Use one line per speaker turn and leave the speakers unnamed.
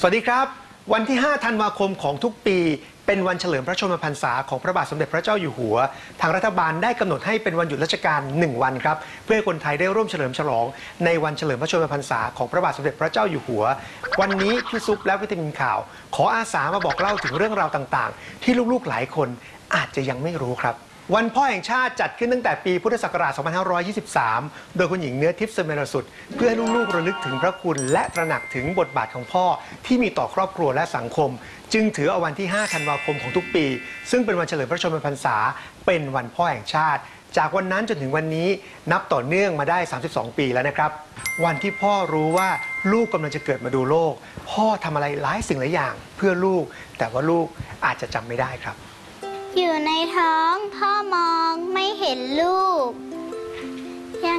วัสดีครับวันที่ 5 ธันวาคมของทุกปีเป็นวันเฉลิมพระชนมพรรษาของพระบาทสมเด็จพระเจ้าอยู่หัวทางรัฐบาลได้กำหนดให้เป็นวันหยุดราชการ1 วันครับเพื่อให้คนไทยได้ร่วมเฉลิมฉลองในวันเฉลิมพระชนมพรรษาของพระบาทสมเด็จพระเจ้าอยู่หัววันนี้พี่ซุปและวิตามินข่าวขออาสามาบอกเล่าถึงเรื่องราวต่างๆที่ลูกๆหลายคนอาจจะยังไม่รู้ครับวันพ่อแห่งชาติจัดขึ้นตั้งแต่ปีพุทธศักราช 2523 โดยคุณหญิงเนื้อทิพย์เสมรสุดเพื่อให้ลูกๆระลึกถึงพระคุณและตระหนักถึงบทบาทของพ่อที่มีต่อครอบครัวและสังคมจึงถือเอาวันที่ 5 ธันวาคมของทุกปีซึ่งเป็นวันเฉลิมพระชนมพรรษาเป็นวันพ่อแห่งชาติจากวันนั้นจนถึงวันนี้นับต่อเนื่องมาได้ 32 ปีแล้วนะครับวันที่พ่อรู้ว่าลูกกำลังจะเกิดมาดูโลกพ่อทำอะไรหลายสิ่งหลายอย่างเพื่อลูกแต่ว่าลูกอาจจะจำไม่ได้ครับ
อยู่ในท้องพ่อมองไม่เห็นลูก